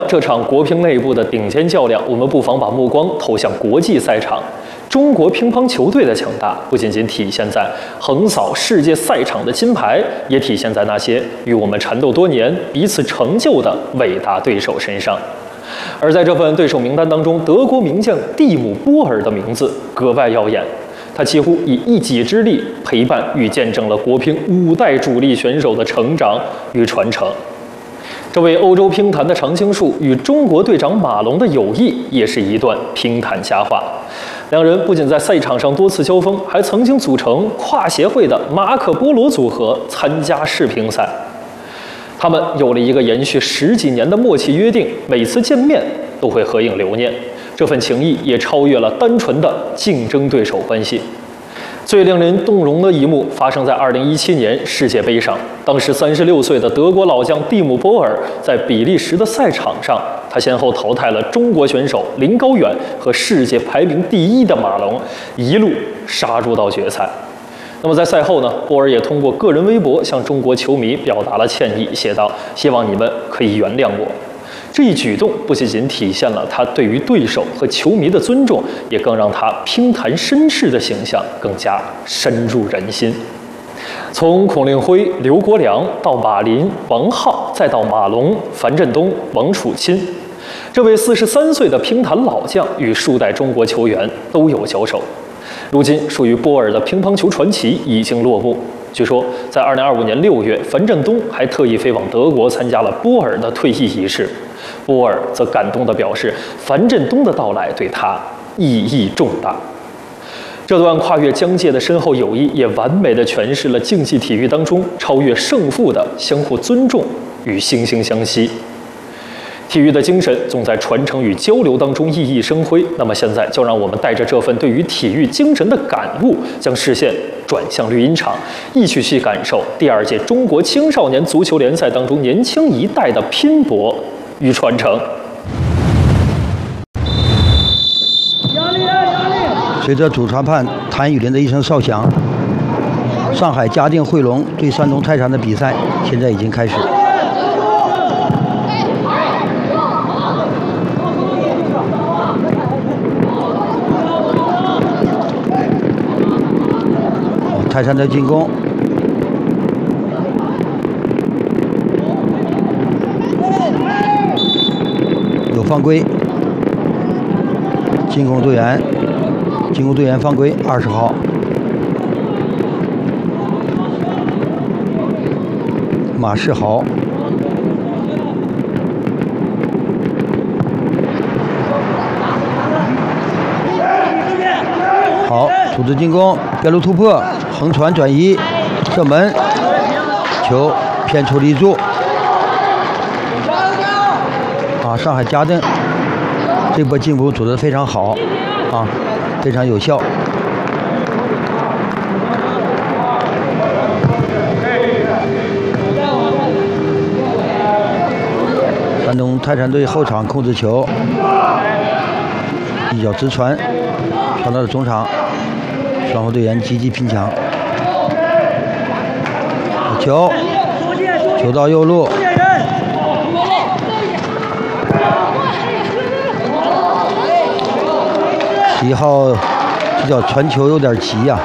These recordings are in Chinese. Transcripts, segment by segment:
这场国乒内部的顶尖较量，我们不妨把目光投向国际赛场。中国乒乓球队的强大，不仅仅体现在横扫世界赛场的金牌，也体现在那些与我们缠斗多年、彼此成就的伟大对手身上。而在这份对手名单当中，德国名将蒂姆·波尔的名字格外耀眼。他几乎以一己之力陪伴与见证了国乒5代主力选手的成长与传承。这位欧洲乒坛的常青树与中国队长马龙的友谊，也是一段乒坛佳话。两人不仅在赛场上多次交锋，还曾经组成跨协会的马可波罗组合参加世乒赛。他们有了一个延续10几年的默契约定，每次见面都会合影留念。这份情谊也超越了单纯的竞争对手关系。最令人动容的一幕发生在2017年世界杯上，当时36岁的德国老将蒂姆·波尔在比利时的赛场上，他先后淘汰了中国选手林高远和世界排名第1的马龙，一路杀入到决赛。那么在赛后呢，波尔也通过个人微博向中国球迷表达了歉意，写道：“希望你们可以原谅我。”这一举动不仅仅体现了他对于对手和球迷的尊重，也更让他乒坛绅士的形象更加深入人心。从孔令辉、刘国梁到马林、王皓，再到马龙、樊振东、王楚钦，这位43岁的乒坛老将与数代中国球员都有交手。如今，属于波尔的乒乓球传奇已经落幕。据说，在2025年6月，樊振东还特意飞往德国参加了波尔的退役仪式。波尔则感动地表示，樊振东的到来对他意义重大。这段跨越疆界的深厚友谊，也完美地诠释了竞技体育当中超越胜负的相互尊重与惺惺相惜。体育的精神总在传承与交流当中熠熠生辉。那么现在就让我们带着这份对于体育精神的感悟，将视线转向绿茵场，一起去感受第2届中国青少年足球联赛当中年轻一代的拼搏与传承。 随着主裁判谭雨林的一声哨响，上海嘉定汇龙对山东泰山的比赛现在已经开始。泰山的进攻，有犯规，进攻队员犯规，20号。马世豪。好，组织进攻，边路突破，横传转移，射门，球偏出立柱。上海嘉定这波进攻组织得非常好，非常有效。山东泰山队后场控制球，一脚直传，传到了中场，双方队员积极拼抢。球到右路，11号这脚传球有点急呀。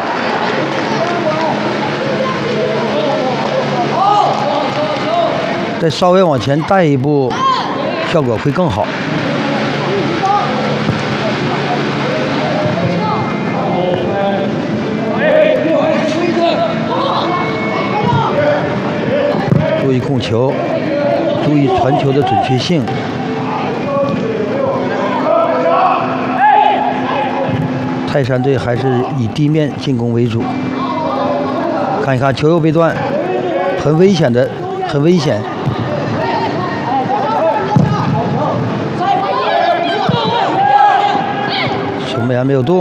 再稍微往前带一步，效果会更好。注意控球，注意传球的准确性。泰山队还是以地面进攻为主。看一看球又被断，很危险。守门员没有动。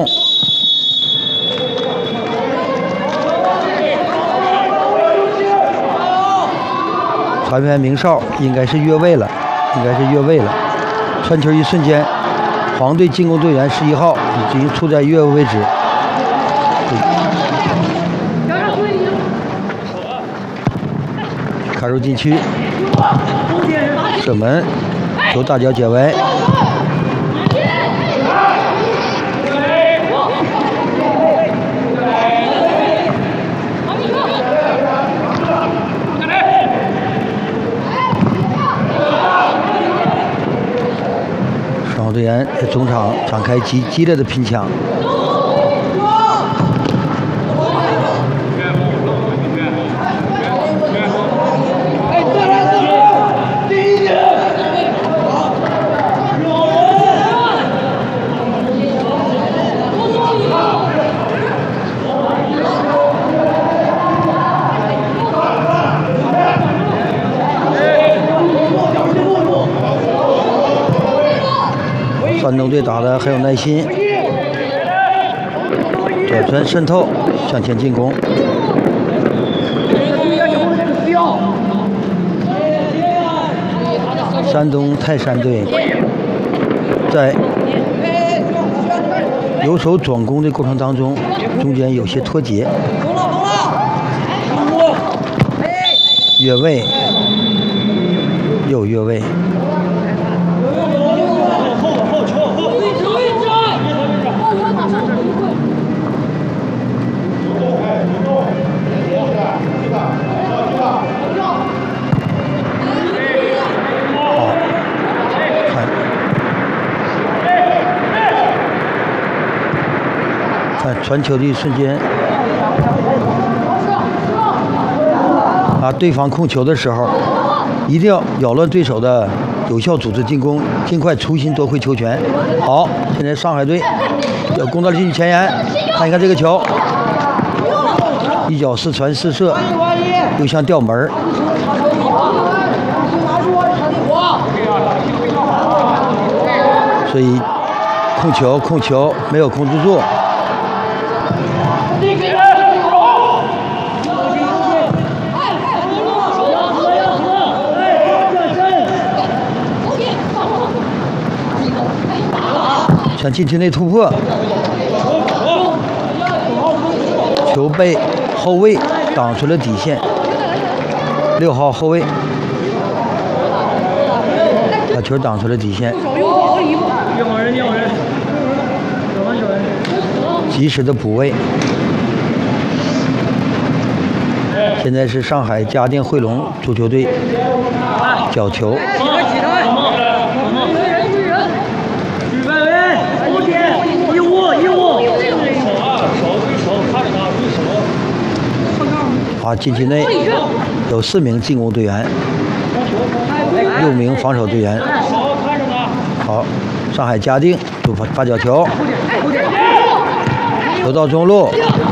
裁判鸣哨，应该是越位了。传球一瞬间，黄队进攻队员11号已经处在越位位置。开入禁区，射门， 球大脚解围。双方队员在中场展开激烈的拼抢。山东队打得很有耐心，转传渗透，向前进攻。山东泰山队在由守转攻的过程当中，中间有些脱节，越位，又越位。传球的一瞬间，对方控球的时候，一定要扰乱对手的有效组织进攻，尽快重新夺回球权。好，现在上海队要攻到禁区前沿，看一看这个球，一脚4传4射，又像吊门。所以控球没有控制住。向禁区内突破，球被后卫挡出了底线。6号后卫把球挡出了底线，及时的补位。现在是上海嘉定汇龙足球队角球。禁区内有4名进攻队员，6名防守队员。好，上海嘉定发角球，球到中路，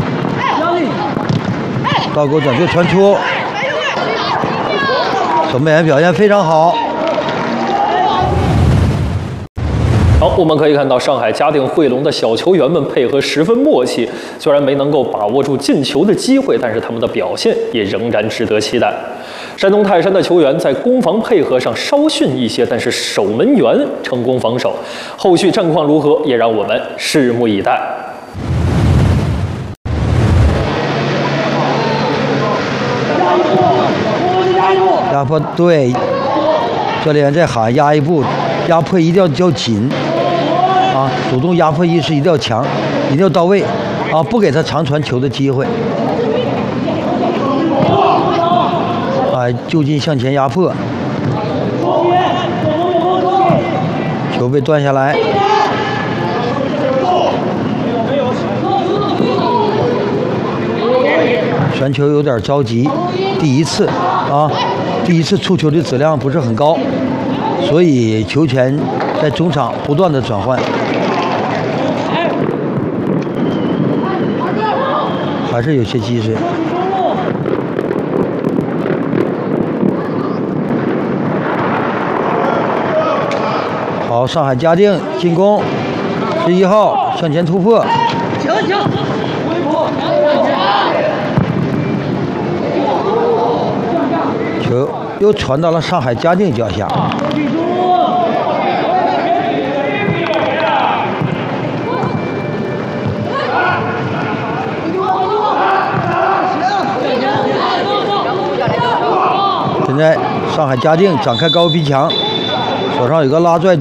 倒钩转球传出，守门员表现非常好。 好，我们可以看到上海嘉定汇龙的小球员们配合十分默契，虽然没能够把握住进球的机会，但是他们的表现也仍然值得期待。山东泰山的球员在攻防配合上稍逊一些，但是守门员成功防守，后续战况如何也让我们拭目以待。 压迫，对，教练在喊压一步，压迫一定要较紧。主动压迫意识一定要强，一定要到位，不给他长传球的机会，就近向前压迫，球被断下来，传球有点着急，第一次触球的质量不是很高，所以球权在中场不断的转换。还是有些机智。好，上海嘉定进攻，11号向前突破，球又传到了上海嘉定脚下。现在上海嘉定展开高逼抢， 手上有个拉拽